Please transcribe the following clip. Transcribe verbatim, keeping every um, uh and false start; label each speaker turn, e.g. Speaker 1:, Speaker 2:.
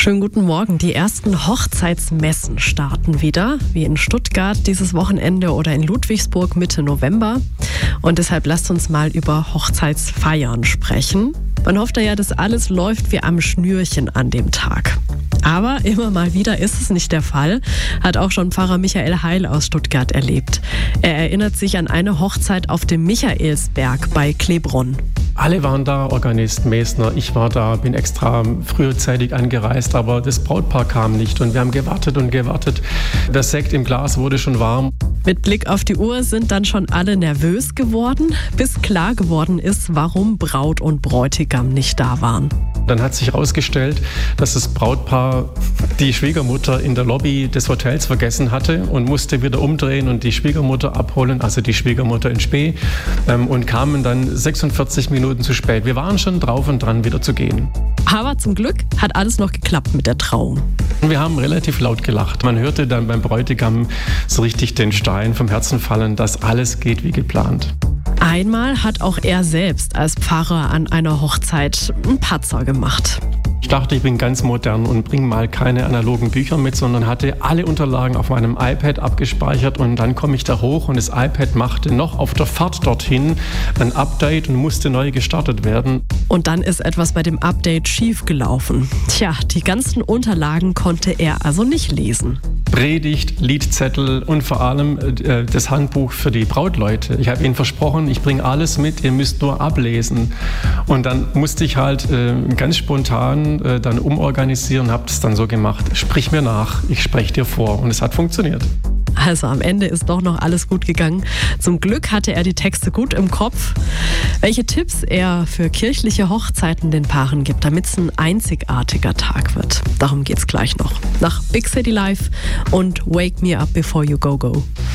Speaker 1: Schönen guten Morgen. Die ersten Hochzeitsmessen starten wieder, wie in Stuttgart dieses Wochenende oder in Ludwigsburg Mitte November. Und deshalb lasst uns mal über Hochzeitsfeiern sprechen. Man hofft ja, dass alles läuft wie am Schnürchen an dem Tag. Aber immer mal wieder ist es nicht der Fall, hat auch schon Pfarrer Michael Heil aus Stuttgart erlebt. Er erinnert sich an eine Hochzeit auf dem Michaelsberg bei Klebronn.
Speaker 2: Alle waren da, Organist, Mesner, ich war da, bin extra frühzeitig angereist, aber das Brautpaar kam nicht und wir haben gewartet und gewartet. Der Sekt im Glas wurde schon warm.
Speaker 1: Mit Blick auf die Uhr sind dann schon alle nervös geworden, bis klar geworden ist, warum Braut und Bräutigam nicht da waren.
Speaker 2: Dann hat sich herausgestellt, dass das Brautpaar die Schwiegermutter in der Lobby des Hotels vergessen hatte und musste wieder umdrehen und die Schwiegermutter abholen, also die Schwiegermutter in Spee, ähm, und kamen dann sechsundvierzig Minuten zu spät. Wir waren schon drauf und dran, wieder zu gehen.
Speaker 1: Aber zum Glück hat alles noch geklappt mit der Trauung.
Speaker 2: Wir haben relativ laut gelacht. Man hörte dann beim Bräutigam so richtig den Stein vom Herzen fallen, dass alles geht wie geplant.
Speaker 1: Einmal hat auch er selbst als Pfarrer an einer Hochzeit einen Patzer gemacht.
Speaker 2: Ich dachte, ich bin ganz modern und bringe mal keine analogen Bücher mit, sondern hatte alle Unterlagen auf meinem iPad abgespeichert und dann komme ich da hoch und das iPad machte noch auf der Fahrt dorthin ein Update und musste neu gestartet werden.
Speaker 1: Und dann ist etwas bei dem Update schiefgelaufen. Tja, die ganzen Unterlagen konnte er also nicht lesen.
Speaker 2: Predigt, Liedzettel und vor allem äh, das Handbuch für die Brautleute. Ich habe ihnen versprochen, ich bringe alles mit, ihr müsst nur ablesen. Und dann musste ich halt äh, ganz spontan äh, dann umorganisieren und habe das dann so gemacht. Sprich mir nach, ich spreche dir vor. Und es hat funktioniert.
Speaker 1: Also am Ende ist doch noch alles gut gegangen. Zum Glück hatte er die Texte gut im Kopf. Welche Tipps er für kirchliche Hochzeiten den Paaren gibt, damit es ein einzigartiger Tag wird. Darum geht's gleich noch. Nach Big City Life und Wake Me Up Before You Go Go.